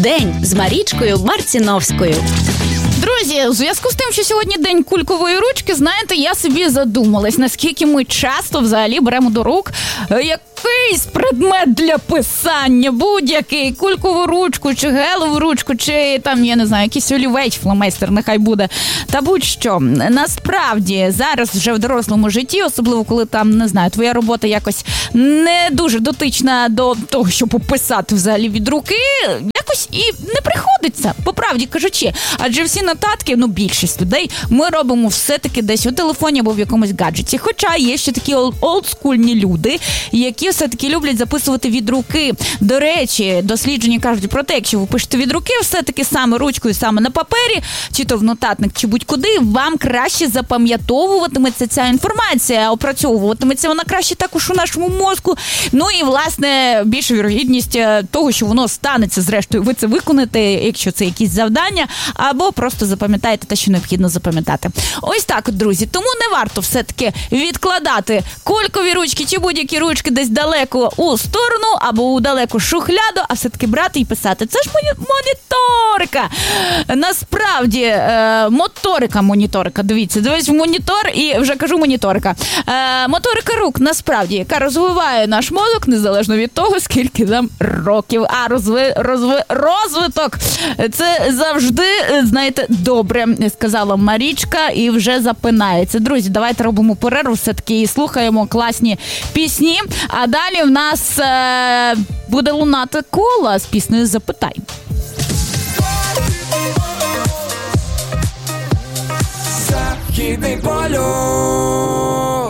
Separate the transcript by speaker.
Speaker 1: День з Марічкою Марціновською.
Speaker 2: Друзі, у зв'язку з тим, що сьогодні день кулькової ручки, знаєте, я собі задумалась, наскільки ми часто взагалі беремо до рук якийсь предмет для писання, будь-який, кулькову ручку, чи гелеву ручку, чи там, я не знаю, якийсь олівець, фломастер, нехай буде, та будь-що. Насправді, зараз вже в дорослому житті, особливо коли там, не знаю, твоя робота якось не дуже дотична до того, щоб писати взагалі від руки, якось і не приходиться, по правді кажучи. Адже всі нотатки, більшість людей, ми робимо все-таки десь у телефоні або в якомусь гаджеті. Хоча є ще такі олдскульні люди, які все-таки люблять записувати від руки. До речі, дослідження кажуть про те, якщо ви пишете від руки, все-таки саме ручкою, саме на папері, чи то в нотатник, чи будь-куди, вам краще запам'ятовуватиметься ця інформація, опрацьовуватиметься вона краще також у нашому мозку. І, власне, більша вірогідність того, що воно станеться, зрештою, ви це виконаєте, якщо це якісь завдання, або просто запам'ятаєте те, що необхідно запам'ятати. Ось так от, друзі. Тому не варто все-таки відкладати кулькові ручки чи будь-які ручки десь далеко у сторону або у далеку шухляду, а все-таки брати і писати. Це ж моніторика. Насправді, моніторика. Дивіться в монітор і вже кажу моніторика. Моторика рук, насправді, яка розвиває наш мозок, незалежно від того, скільки нам років. А розвиток – це завжди, знаєте, добре, сказала Марічка і вже запинається. Друзі, давайте робимо перерву все-таки і слухаємо класні пісні. А далі в нас буде лунати кола з піснею «Запитай».
Speaker 3: Західний полюс.